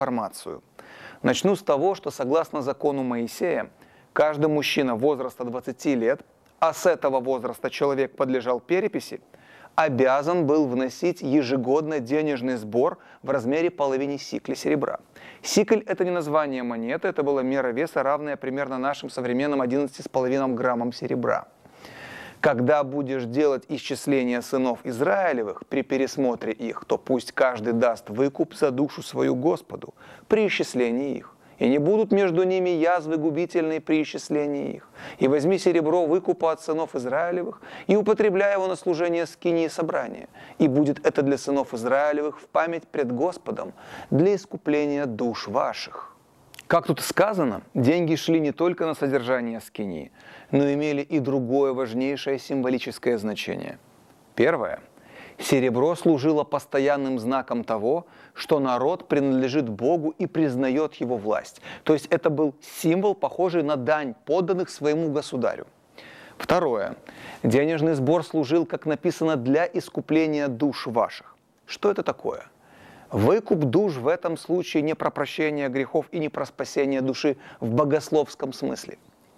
информацию. Начну с того, что согласно закону Моисея, каждый мужчина возраста 20 лет, а с этого возраста человек подлежал переписи, обязан был вносить ежегодно денежный сбор в размере половины сикля серебра. Сикль – это не название монеты, это была мера веса, равная примерно нашим современным 11,5 граммам серебра. Когда будешь делать исчисление сынов Израилевых при пересмотре их, то пусть каждый даст выкуп за душу свою Господу при исчислении их. И не будут между ними язвы губительные при исчислении их. И возьми серебро выкупа от сынов Израилевых и употребляй его на служение скинии собрания. И будет это для сынов Израилевых в память пред Господом для искупления душ ваших. Как тут сказано, деньги шли не только на содержание скинии, но имели и другое важнейшее символическое значение. Первое. Серебро служило постоянным знаком того, что народ принадлежит Богу и признает его власть. То есть это был символ, похожий на дань подданных своему государю. Второе. Денежный сбор служил, как написано, для искупления душ ваших. Что это такое? Выкуп душ в этом случае не про прощение грехов и не про спасение души в богословском смысле.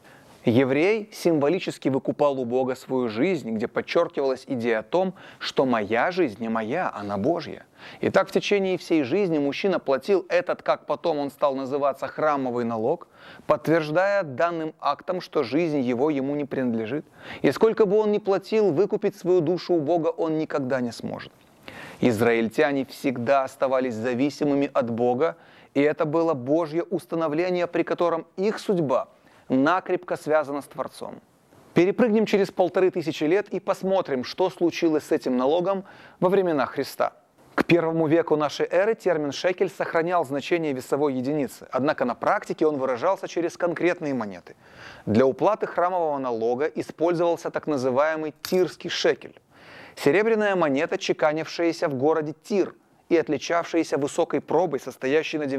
Еврей символически выкупал у Бога свою жизнь, где подчеркивалась идея о том, что моя жизнь не моя, она Божья. И так в течение всей жизни мужчина платил этот, как потом он стал называться, храмовый налог, подтверждая данным актом, что жизнь его ему не принадлежит. И сколько бы он ни платил, выкупить свою душу у Бога он никогда не сможет. Израильтяне всегда оставались зависимыми от Бога, и это было Божье установление, при котором их судьба накрепко связана с Творцом. Перепрыгнем через 1500 лет и посмотрим, что случилось с этим налогом во времена Христа. К первому веку нашей эры термин «шекель» сохранял значение весовой единицы, однако на практике он выражался через конкретные монеты. Для уплаты храмового налога использовался так называемый тирский шекель. Серебряная монета, чеканившаяся в городе Тир и отличавшаяся высокой пробой, состоящей на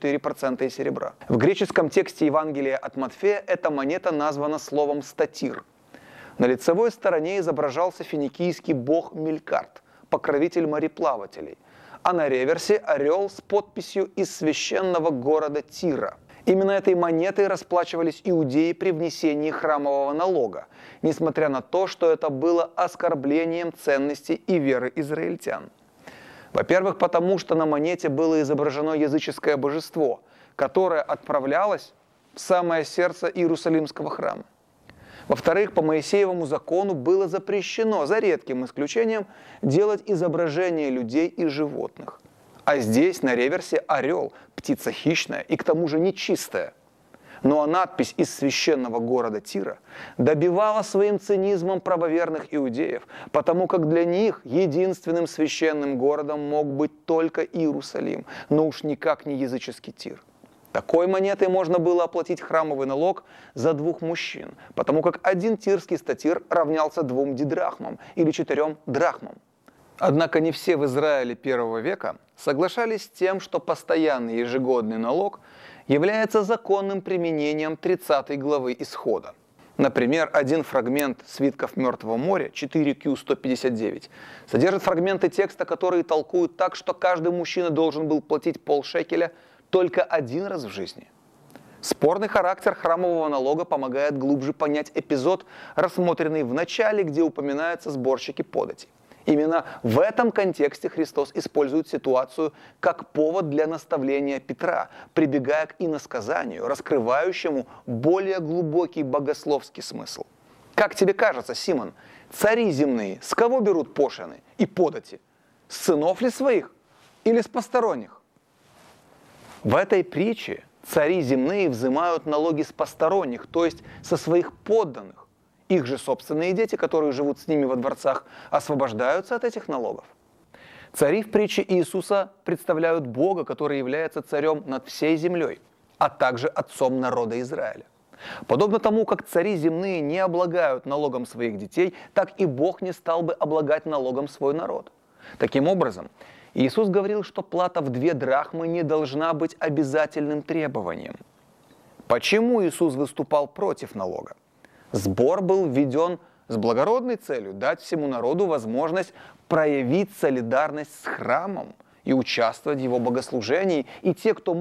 94% из серебра. В греческом тексте Евангелия от Матфея эта монета названа словом «статир». На лицевой стороне изображался финикийский бог Мелькарт, покровитель мореплавателей, а на реверсе орел с подписью из священного города Тира. Именно этой монетой расплачивались иудеи при внесении храмового налога, несмотря на то, что это было оскорблением ценностей и веры израильтян. Во-первых, потому что на монете было изображено языческое божество, которое отправлялось в самое сердце Иерусалимского храма. Во-вторых, по Моисеевому закону было запрещено, за редким исключением, делать изображения людей и животных. А здесь на реверсе орел, птица хищная и к тому же нечистая. Ну а надпись из священного города Тира добивала своим цинизмом правоверных иудеев, потому как для них единственным священным городом мог быть только Иерусалим, но уж никак не языческий Тир. Такой монетой можно было оплатить храмовый налог за 2 мужчин, потому как один тирский статир равнялся 2 дидрахмам или 4 драхмам. Однако не все в Израиле первого века соглашались с тем, что постоянный ежегодный налог является законным применением 30 главы Исхода. Например, один фрагмент свитков Мертвого моря, 4Q159, содержит фрагменты текста, которые толкуют так, что каждый мужчина должен был платить полшекеля только 1 раз в жизни. Спорный характер храмового налога помогает глубже понять эпизод, рассмотренный в начале, где упоминаются сборщики подати. Именно в этом контексте Христос использует ситуацию как повод для наставления Петра, прибегая к иносказанию, раскрывающему более глубокий богословский смысл. Как тебе кажется, Симон, цари земные с кого берут пошлины и подати? С сынов ли своих или с посторонних? В этой притче цари земные взимают налоги с посторонних, то есть со своих подданных. Их же собственные дети, которые живут с ними во дворцах, освобождаются от этих налогов. Цари в притче Иисуса представляют Бога, который является царем над всей землей, а также отцом народа Израиля. Подобно тому, как цари земные не облагают налогом своих детей, так и Бог не стал бы облагать налогом свой народ. Таким образом, Иисус говорил, что плата в 2 драхмы не должна быть обязательным требованием. Почему Иисус выступал против налога? Сбор был введен с благородной целью дать всему народу возможность проявить солидарность с храмом и участвовать в его богослужении. И те, кто